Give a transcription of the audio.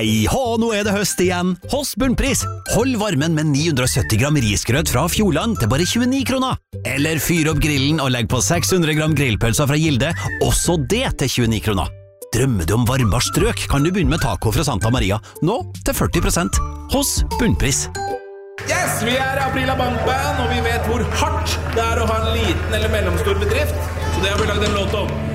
Hei hå, nå det høst igjen. Hos Bunnpris. Hold varmen med 970 gram risgrøt fra Fjordland til bare 29 kroner. Eller fyr opp grillen og legg på 600 gram grillpølser fra Gilde, også det til 29 kroner. Drømmer du om varmere strøk, kan du begynne med taco fra Santa Maria, nå til 40%. Hos Bunnpris. Yes, vi Aprila Bankband, og vi vet hvor hardt det å ha en liten eller mellomstor bedrift, så det har vi lagd en låt om.